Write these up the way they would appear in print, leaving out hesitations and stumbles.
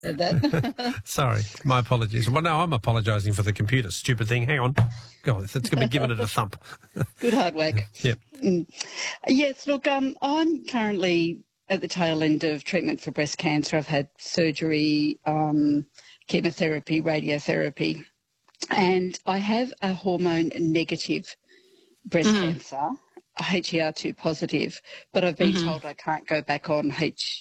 said that. Sorry, my apologies. Well, no, I'm apologising for the computer. Stupid thing. Hang on. God, it's going to be giving it a thump. Good hard work. Yep. Yes, look, I'm currently at the tail end of treatment for breast cancer. I've had surgery, chemotherapy, radiotherapy, and I have a hormone-negative breast cancer, HER2 positive, but I've been told I can't go back on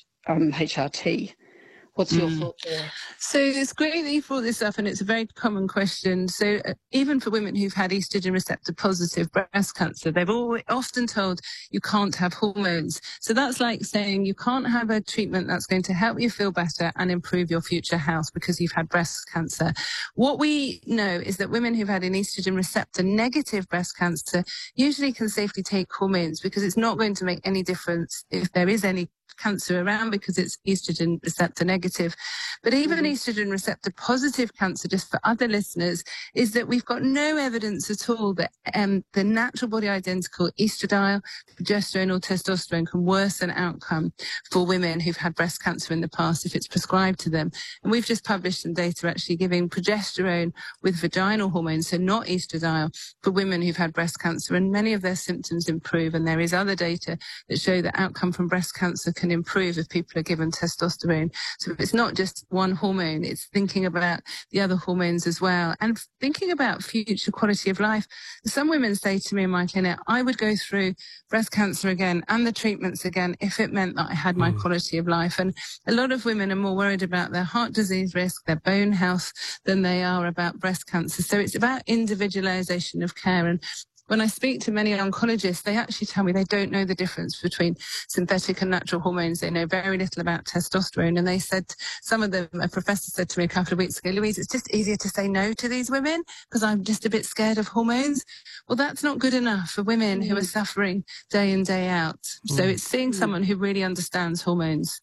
HRT. What's your thought there? So it's great that you brought this up, and it's a very common question. So even for women who've had estrogen receptor positive breast cancer, they've often told you can't have hormones. So that's like saying you can't have a treatment that's going to help you feel better and improve your future health because you've had breast cancer. What we know is that women who've had an estrogen receptor negative breast cancer usually can safely take hormones because it's not going to make any difference if there is any cancer around because it's estrogen receptor negative. But even estrogen receptor positive cancer, just for other listeners, is that we've got no evidence at all that the natural body identical estradiol, progesterone or testosterone can worsen outcome for women who've had breast cancer in the past if it's prescribed to them. And we've just published some data actually giving progesterone with vaginal hormones, so not estradiol, for women who've had breast cancer, and many of their symptoms improve. And there is other data that show that outcome from breast cancer can improve if people are given testosterone. So it's not just one hormone, it's thinking about the other hormones as well and thinking about future quality of life. Some women say to me in my clinic, I would go through breast cancer again and the treatments again if it meant that I had my quality of life. And a lot of women are more worried about their heart disease risk, their bone health, than they are about breast cancer. So it's about individualization of care. And when I speak to many oncologists, they actually tell me they don't know the difference between synthetic and natural hormones. They know very little about testosterone. And they said, some of them, a professor said to me a couple of weeks ago, Louise, it's just easier to say no to these women because I'm just a bit scared of hormones. Well, that's not good enough for women who are suffering day in, day out. So it's seeing someone who really understands hormones.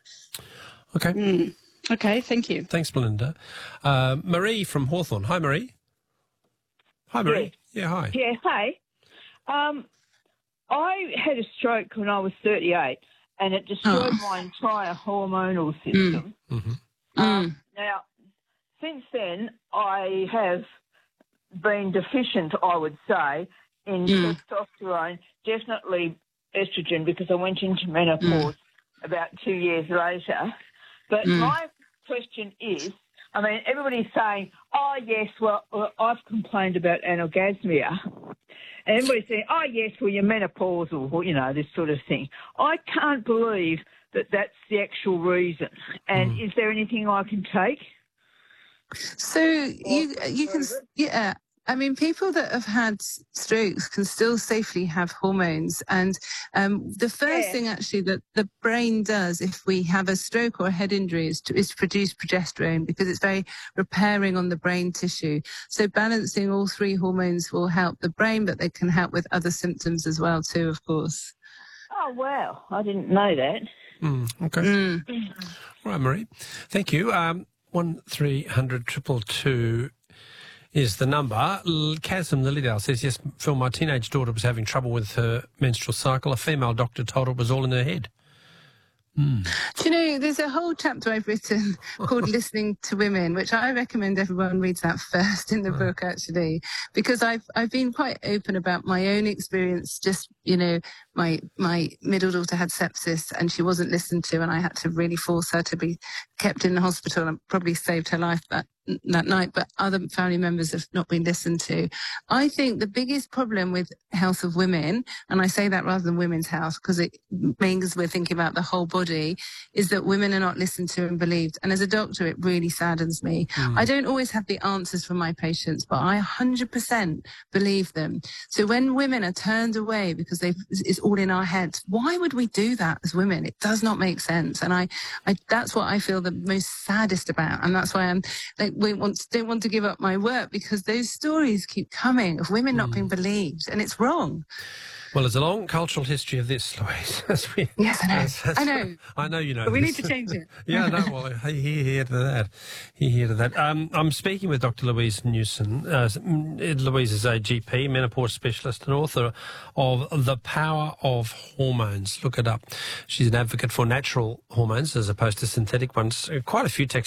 Okay. Okay, thank you. Thanks, Belinda. Marie from Hawthorne. Hi, Marie. Hi, Marie. Yeah, hi. Yeah, hey. I had a stroke when I was 38 and it destroyed my entire hormonal system. Now, since then, I have been deficient, I would say, in testosterone, definitely estrogen, because I went into menopause about 2 years later. But my question is, I mean, everybody's saying, oh, yes, well, I've complained about anorgasmia. And everybody's saying, oh, yes, well, you're menopausal, or, you know, this sort of thing. I can't believe that that's the actual reason. And is there anything I can take? So you can, yeah. I mean, people that have had strokes can still safely have hormones. And the first thing actually that the brain does if we have a stroke or a head injury is to produce progesterone, because it's very repairing on the brain tissue. So balancing all three hormones will help the brain, but they can help with other symptoms as well too, of course. Oh, wow. I didn't know that. Okay. All right, Marie. Thank you. 1300 222 is the number. Chasm Lilydale says, yes, Phil, my teenage daughter was having trouble with her menstrual cycle. A female doctor told her it was all in her head. Do you know, there's a whole chapter I've written called Listening to Women, which I recommend everyone reads that first in the book, actually, because I've been quite open about my own experience. Just, you know, my middle daughter had sepsis and she wasn't listened to, and I had to really force her to be kept in the hospital, and probably saved her life that night, but other family members have not been listened to. I think the biggest problem with health of women, and I say that rather than women's health because it means we're thinking about the whole body, is that women are not listened to and believed. And as a doctor, it really saddens me. I don't always have the answers for my patients, but I 100% believe them. So when women are turned away because it's all in our heads, why would we do that as women? It does not make sense. And I that's what I feel the most saddest about. And that's why I'm like, don't want to give up my work, because those stories keep coming of women not being believed, and it's wrong. Well, there's a long cultural history of this, Louise. Yes, I know. I know you know. But we this. need to change it. Yeah, no, well, here to that. Here to that. I'm speaking with Dr. Louise Newson. Louise is a GP, menopause specialist and author of The Power of Hormones. Look it up. She's an advocate for natural hormones as opposed to synthetic ones. Quite a few texts